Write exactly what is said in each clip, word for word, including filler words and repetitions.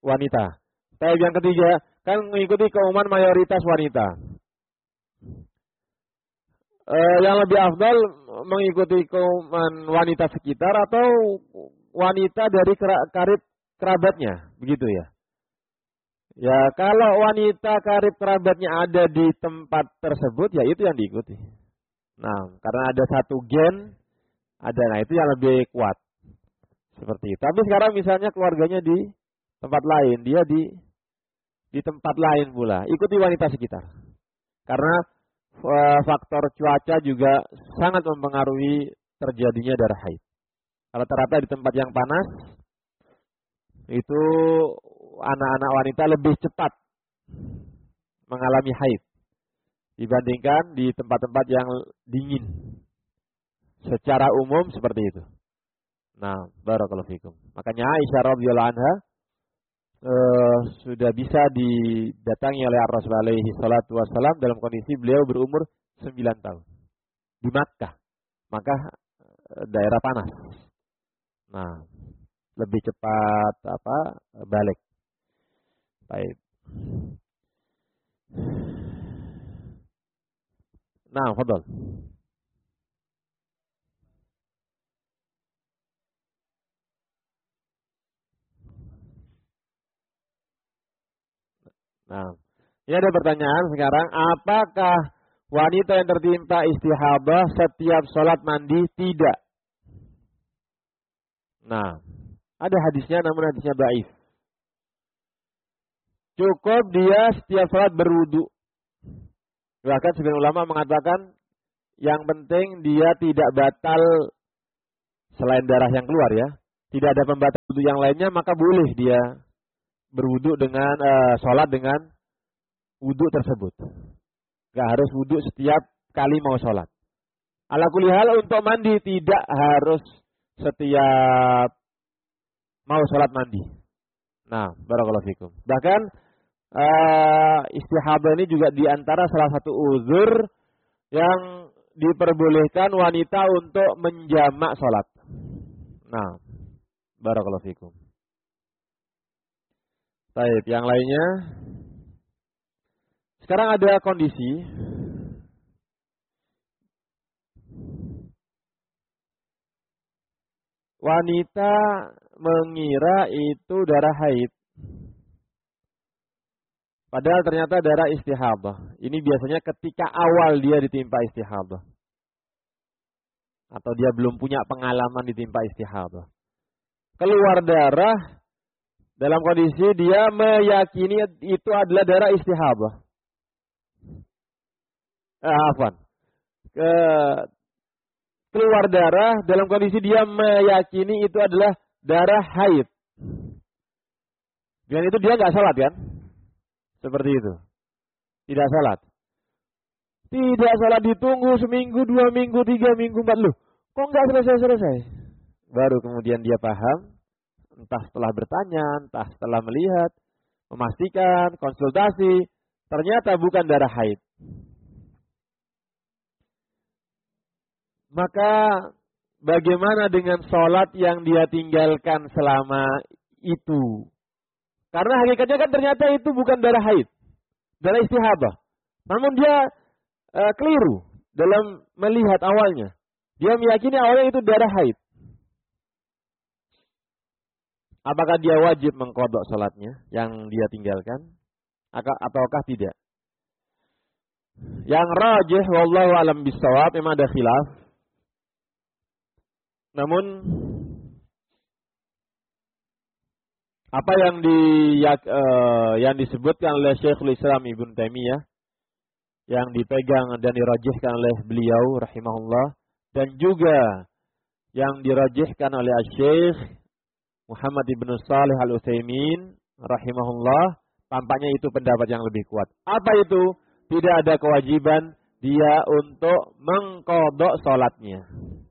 wanita. Tapi yang ketiga, kan mengikuti keumuman mayoritas wanita. E, yang lebih afdal mengikuti keumuman wanita sekitar atau wanita dari karib kerabatnya, begitu ya. Ya, kalau wanita karib kerabatnya ada di tempat tersebut, ya itu yang diikuti. Nah, karena ada satu gen, ada, nah itu yang lebih kuat. Seperti itu. Tapi sekarang misalnya keluarganya di tempat lain, dia di di tempat lain pula, ikuti wanita sekitar. Karena e, faktor cuaca juga sangat mempengaruhi terjadinya darah haid. Kalau ternyata di tempat yang panas, itu anak-anak wanita lebih cepat mengalami haid dibandingkan di tempat-tempat yang dingin. Secara umum seperti itu. Nah, barakallahu fikum. Makanya Aisyah radhiyallahu anha uh, sudah bisa didatangi oleh Rasulullah alaihi salatu wasallam dalam kondisi beliau berumur sembilan tahun di Makkah. Maka daerah panas. Nah, lebih cepat apa balik. Baik. Nah, fadhal. Nah, ini ada pertanyaan sekarang, apakah wanita yang tertimpa istihadah setiap sholat mandi? Tidak. Nah, ada hadisnya namun hadisnya dhaif. Cukup dia setiap sholat berwudu. Bahkan sebagian ulama mengatakan yang penting dia tidak batal selain darah yang keluar ya. Tidak ada pembatal wudu yang lainnya, maka boleh dia berwudu dengan uh, sholat dengan wudu tersebut. Gak harus wudu setiap kali mau sholat. Ala kulli hal untuk mandi tidak harus setiap mau sholat mandi. Nah, barakallahu fikum. Bahkan uh, istihadah ini juga diantara salah satu uzur yang diperbolehkan wanita untuk menjamak sholat. Nah, barakallahu fikum. Baik, yang lainnya. Sekarang ada kondisi wanita mengira itu darah haid. Padahal ternyata darah istihadah. Ini biasanya ketika awal dia ditimpa istihadah. Atau dia belum punya pengalaman ditimpa istihadah. Keluar darah dalam kondisi dia meyakini itu adalah darah istihadah. Eh, afwan. Ke, keluar darah dalam kondisi dia meyakini itu adalah darah haid. Dengan itu dia nggak salat kan? Seperti itu. Tidak salat. Tidak salat ditunggu seminggu, dua minggu, tiga minggu, empat. Loh, kok nggak selesai-selesai? Baru kemudian dia paham. Entah setelah bertanya, entah setelah melihat, memastikan, konsultasi, ternyata bukan darah haid. Maka bagaimana dengan sholat yang dia tinggalkan selama itu? Karena hakikatnya kan ternyata itu bukan darah haid, darah istihadah. Namun dia uh, keliru dalam melihat awalnya. Dia meyakini awalnya itu darah haid. Apakah dia wajib mengqadha salatnya yang dia tinggalkan ataukah tidak? Yang rajih wallahu alam bissawab, memang ada khilaf. Namun apa yang di uh, yang disebutkan oleh Syekhul Islam Ibnu Taimiyah, yang dipegang dan dirajihkan oleh beliau rahimahullah, dan juga yang dirajihkan oleh Syekh Muhammad ibnu Shalih al-Utsaimin rahimahullah, tampaknya itu pendapat yang lebih kuat. Apa itu? Tidak ada kewajiban dia untuk mengqadha salatnya.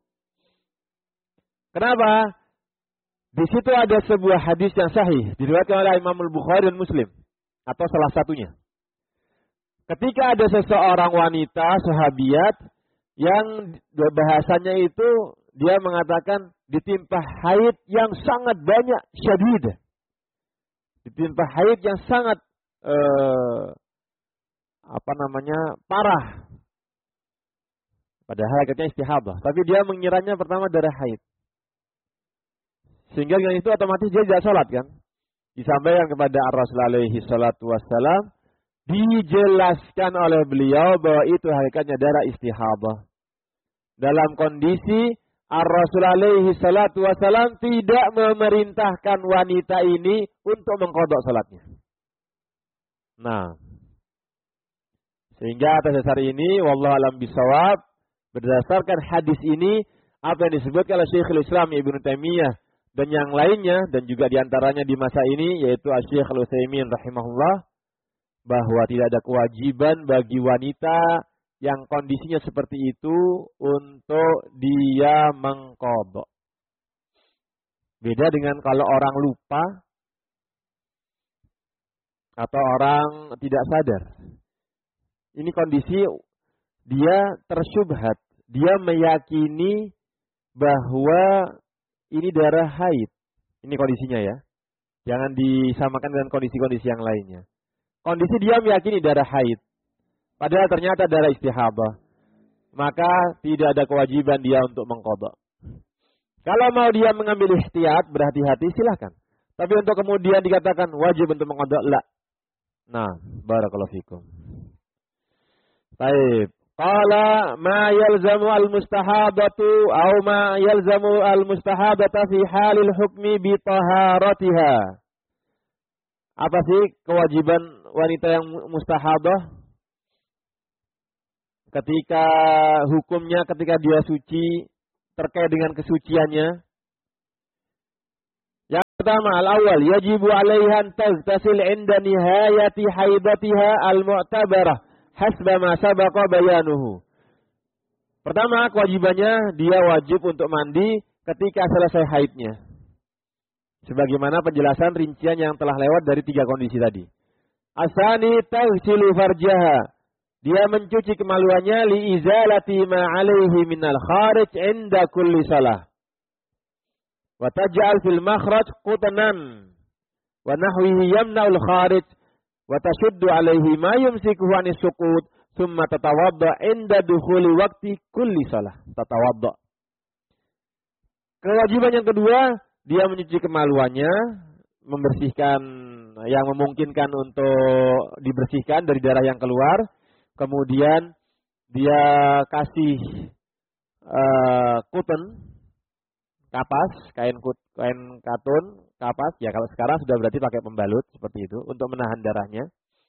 Kenapa? Di situ ada sebuah hadis yang sahih diriwayatkan oleh Imam Al-Bukhari dan Muslim, atau salah satunya. Ketika ada seseorang wanita sahabiat yang bahasanya itu dia mengatakan ditimpa haid yang sangat banyak, syadid. ditimpa haid yang sangat eh, apa namanya parah. Padahal hakikatnya istihadah, tapi dia mengiranya pertama darah haid. Sehingga dengan itu otomatis dia tidak sholat kan. Disampaikan kepada Ar-Rasul alaihi salatu wassalam, dijelaskan oleh beliau bahwa itu hakikatnya darah istihadah. Dalam kondisi Ar-Rasul alaihi salatu wassalam tidak memerintahkan wanita ini untuk mengqadha salatnya. Nah, sehingga atas dasar ini wallahu alam bisawab, berdasarkan hadis ini apa yang disebutkan oleh Syekhul Islam Ibnu Taimiyah dan yang lainnya, dan juga diantaranya di masa ini yaitu Syekh Al-Utsaimin rahimahullah, bahwa tidak ada kewajiban bagi wanita yang kondisinya seperti itu untuk dia mengqadha. Beda dengan kalau orang lupa atau orang tidak sadar. Ini kondisi dia tersyubhat, dia meyakini bahwa ini darah haid. Ini kondisinya ya. Jangan disamakan dengan kondisi-kondisi yang lainnya. Kondisi dia meyakini darah haid, padahal ternyata darah istihadah. Maka tidak ada kewajiban dia untuk mengqadha. Kalau mau dia mengambil ihtiyat, berhati-hati silahkan. Tapi untuk kemudian dikatakan wajib untuk mengqadha, la. Nah, barakallahu fikum. Baik. Qala ma yalzamu al-mustahabatu aw ma yalzamu al-mustahabata fi halil hukmi bi taharatiha. Apa sih kewajiban wanita yang mustahadah? Ketika hukumnya ketika dia suci terkait dengan kesuciannya. Yang pertama, al-awwal yajibu 'alaiha an taghtasil 'inda nihayati haidatiha al-mu'tabarah hasba ma sabaqa bayanuhu. Pertama, kewajibannya dia wajib untuk mandi ketika selesai haidnya. Sebagaimana penjelasan rincian yang telah lewat dari tiga kondisi tadi. Asani taghsilu farjaha. Dia mencuci kemaluannya li izalati ma 'alaihi minal kharij 'inda kulli shalah. Wa taj'al fil makhraj qutnan wa nahwihi yamna'ul kharij wa tashuddu 'alaihi ma yumsikuhu 'anis suqut thumma tatawadda 'inda dukhuli waqti kulli shalah. Tatawadda. Kewajiban yang kedua, dia mencuci kemaluannya, membersihkan yang memungkinkan untuk dibersihkan dari darah yang keluar. Kemudian dia kasih uh, kuten, kapas, kain kut, kain katun, kapas. Ya kalau sekarang sudah berarti pakai pembalut seperti itu untuk menahan darahnya.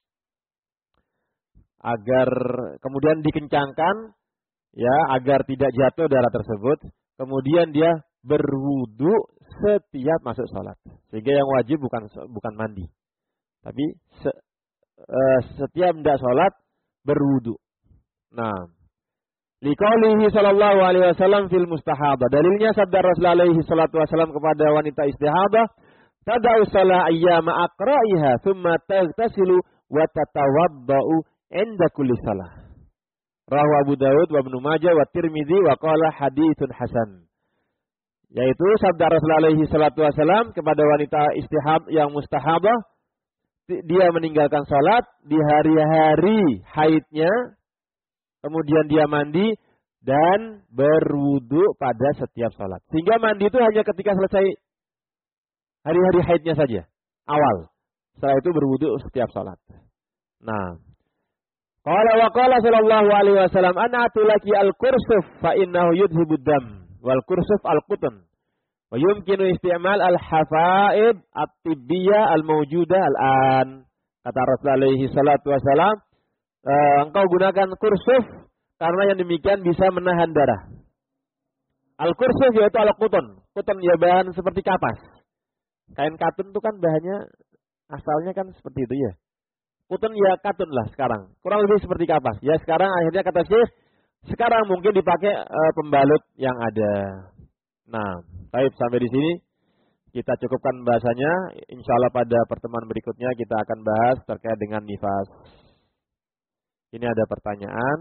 Agar kemudian dikencangkan, ya agar tidak jatuh darah tersebut. Kemudian dia berwudu setiap masuk sholat. Sehingga yang wajib bukan bukan mandi, tapi se, uh, setiap hendak sholat berwudu. Nah, liqaulihi sallallahu alaihi wasallam fil mustahadah. Dalilnya sabda Rasulullah alaihi salatu wasallam kepada wanita istihadah, tada'u salah ayyama aqra'iha thumma taghtasilu wa tatawadda'u 'inda kulli salah. Rawahu Abu Daud wa Ibnu Majah wa Tirmidzi wa qala haditsun hasan. Yaitu sabda Rasulullah alaihi salatu wasallam kepada wanita istihab yang mustahadah, dia meninggalkan salat di hari-hari haidnya, kemudian dia mandi dan berwudu pada setiap salat. Sehingga mandi itu hanya ketika selesai hari-hari haidnya saja, awal. Setelah itu berwudu setiap salat. Nah, qala wa qala sallallahu alaihi wasallam ana atulaki al-kursuf fa innahu yudhibud dam wal kursuf al-qutn. Wa yumkinu isti'mal al-hafaid at-tibbiyah al-mawjudah al-an. Kata Rasulullah alaihi salatu wasalam, e, engkau gunakan kursuf karena yang demikian bisa menahan darah. Al-kursuf yaitu al-qutun. Qutun ya bahan seperti kapas. Kain katun itu kan bahannya asalnya kan seperti itu ya. Qutun ya katun lah sekarang. Kurang lebih seperti kapas. Ya sekarang akhirnya kata Syekh, sekarang mungkin dipakai e, pembalut yang ada. Nah, baik sampai di sini kita cukupkan bahasanya. Insya Allah pada pertemuan berikutnya kita akan bahas terkait dengan nifas. Ini ada pertanyaan.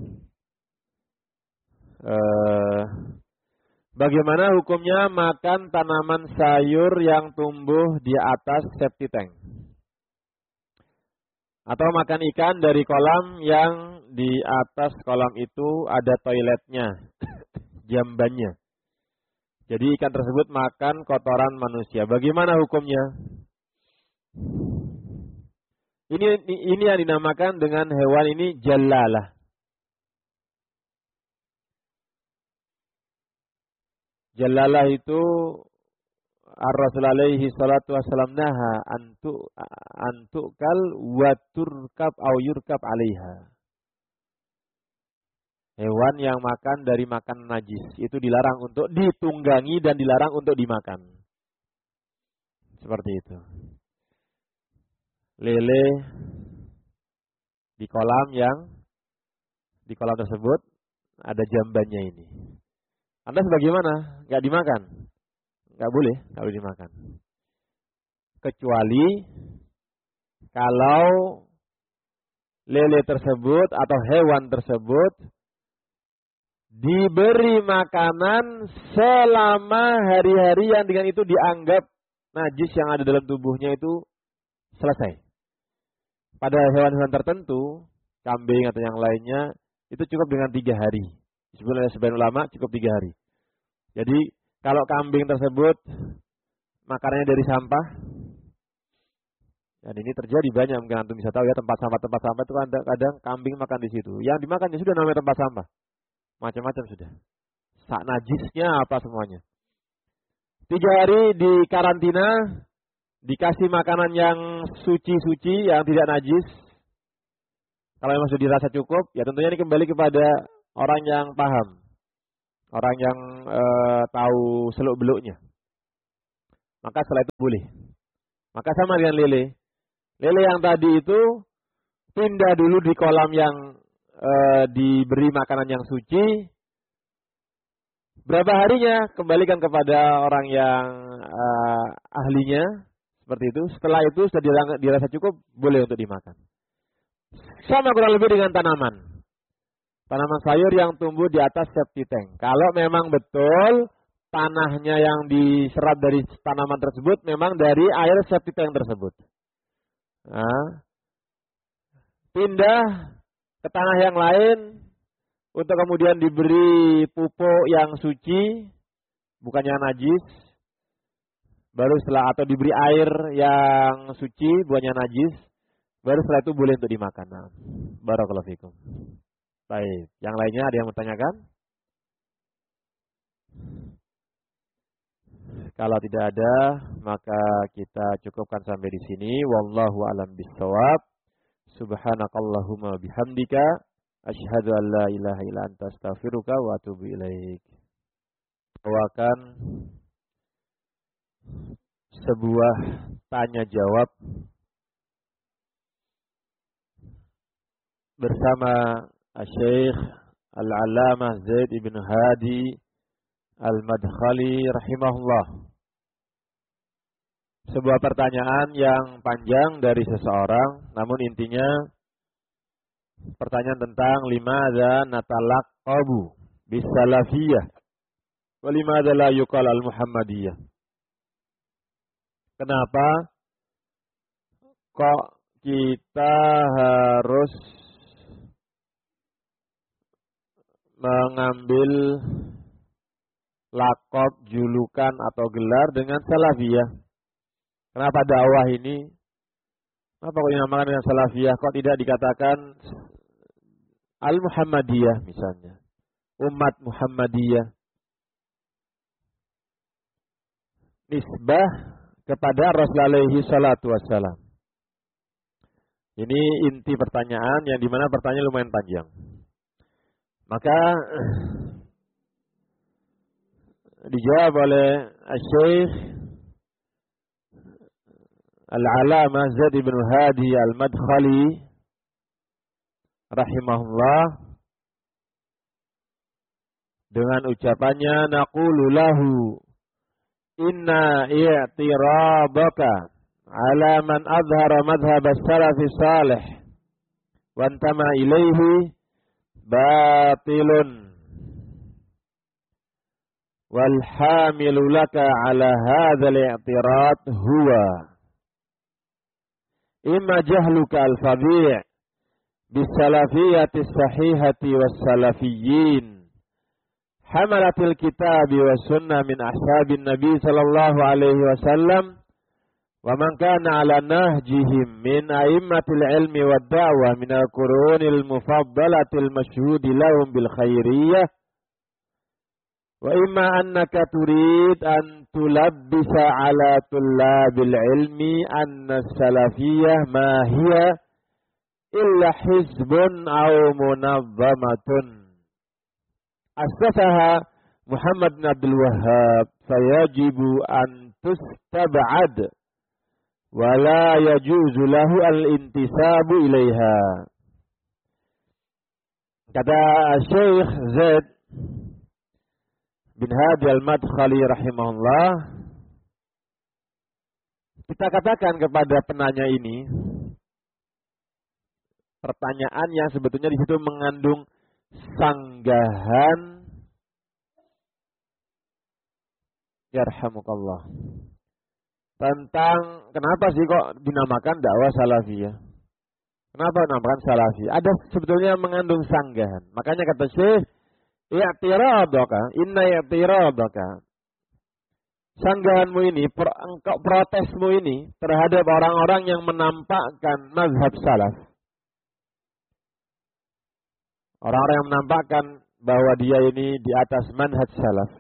Eh, bagaimana hukumnya makan tanaman sayur yang tumbuh di atas septic tank? Atau makan ikan dari kolam yang di atas kolam itu ada toiletnya, jambannya. Jadi ikan tersebut makan kotoran manusia. Bagaimana hukumnya? Ini ini yang dinamakan dengan hewan ini jallalah. Jallalah itu Ar-Rasul alaihi salatu wassalam naha antu antukal wa turkab au yurkab alaiha. Hewan yang makan dari makan najis itu dilarang untuk ditunggangi dan dilarang untuk dimakan. Seperti itu. Lele di kolam yang di kolam tersebut ada jambannya ini. Anda sebagaimana? Enggak dimakan. Enggak boleh kalau dimakan. Kecuali kalau lele tersebut atau hewan tersebut diberi makanan selama hari-hari yang dengan itu dianggap najis yang ada dalam tubuhnya itu selesai. Pada hewan-hewan tertentu, kambing atau yang lainnya, itu cukup dengan tiga hari. Disebut oleh sebagian ulama cukup tiga hari. Jadi kalau kambing tersebut makanannya dari sampah, dan ini terjadi banyak, mungkin antum bisa tahu ya, tempat sampah-tempat sampah itu kadang-kadang kambing makan di situ. Yang dimakan ya sudah namanya tempat sampah. Macam-macam sudah. Sak najisnya apa semuanya. Tiga hari di karantina, dikasih makanan yang suci-suci, yang tidak najis. Kalau memang sudah dirasa cukup, ya tentunya ini kembali kepada orang yang paham. Orang yang e, tahu seluk-beluknya. Maka setelah itu boleh. Maka sama dengan lele. Lele yang tadi itu pindah dulu di kolam yang e, diberi makanan yang suci. Berapa harinya kembalikan kepada orang yang e, ahlinya. Seperti itu. Setelah itu sudah dirasa cukup, boleh untuk dimakan. Sama kurang lebih dengan tanaman. Tanaman sayur yang tumbuh di atas septic tank. Kalau memang betul tanahnya yang diserap dari tanaman tersebut memang dari air septic tank tersebut. Nah, pindah ke tanah yang lain untuk kemudian diberi pupuk yang suci, bukannya najis. Baru setelah atau diberi air yang suci, bukannya najis. Baru setelah itu boleh untuk dimakan. Nah, barakallahu fikum. Baik, yang lainnya ada yang bertanyakan? Kalau tidak ada, maka kita cukupkan sampai di sini. Wallahu a'lam bishawab. Subhanakallahumma bihamdika asyhadu an la ilaha illa anta astaghfiruka wa atubu ilaik. Bawakan sebuah tanya jawab bersama Syekh Al-Allamah Zaid ibn Hadi Al-Madkhali rahimahullah. Sebuah pertanyaan yang panjang dari seseorang, namun intinya pertanyaan tentang limadza natalaqqabu bis-salafiyah wa limadza la yuqal al-muhammadiyah. Kenapa kok kita harus mengambil lakop, julukan atau gelar dengan salafiyah? Kenapa dakwah ini? Kenapa kok dinamakan dengan salafiyah? Kok tidak dikatakan al-Muhammadiyah misalnya? Umat Muhammadiyah. Nisbah kepada Rasul alaihi salatu wassalam. Ini inti pertanyaan yang dimana pertanyaan lumayan panjang. Maka dijawab oleh Syekh Al-Allamah Zaid ibn Hadi Al-Madkhali rahimahullah dengan ucapannya, naqulu lahu inna i'tirabaka ala man azhara madhhab as-salaf salih wa antama ilaihi batilun wal hamilu laka ala hadzal i'tirad huwa imma jahluka al-fadhi' bis-salafiyyati as-sahihati was-salafiyyin hamalatil kitabi was sunnah min ashabin nabi sallallahu alaihi wasallam wa man kana ala nahjihim min a'immatil ilmi wad da'wah min al-qurunil mufaddalatil mashhudi lahum bil khairiyyah wa imma annaka turid an tulabbisa ala tullabil ilmi anna salafiyyah ma hiya illa hizbun aw munazzamatun asasaha Muhammad bin Abdul Wahhab fayajibu an tustab'ad wa la yajuzu lahu al-intisabu ilaiha. Kata Syekh Zaid bin Hadi al-Madkhali rahimahullah, kita katakan kepada penanya ini pertanyaan yang sebetulnya di situ mengandung sanggahan, yarhamukallah, tentang kenapa sih kok dinamakan dakwah salafiyah? Kenapa dinamakan salafi? Ada sebetulnya mengandung sanggahan. Makanya kata Syekh, i'tiradaka, inna i'tiradaka. Sanggahanmu ini, per, engkau protesmu ini terhadap orang-orang yang menampakkan mazhab salaf. Orang-orang yang menampakkan bahwa dia ini di atas manhaj salaf.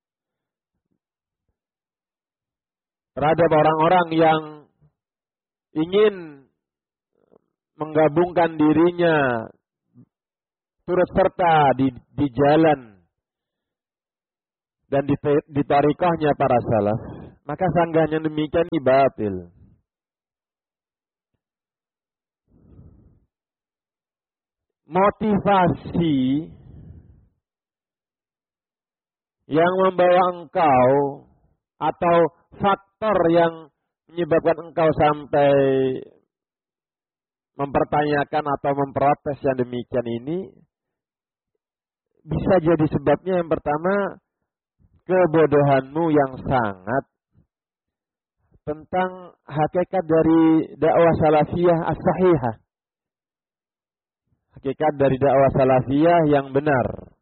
Terhadap orang-orang yang ingin menggabungkan dirinya turut serta di, di jalan dan di, di tarikahnya para salaf, maka sanggahan yang demikian ini batil. Motivasi yang membawa engkau atau faktor yang menyebabkan engkau sampai mempertanyakan atau memprotes yang demikian ini bisa jadi sebabnya yang pertama kebodohanmu yang sangat tentang hakikat dari dakwah salafiyah as-sahihah. Hakikat dari dakwah salafiyah yang benar.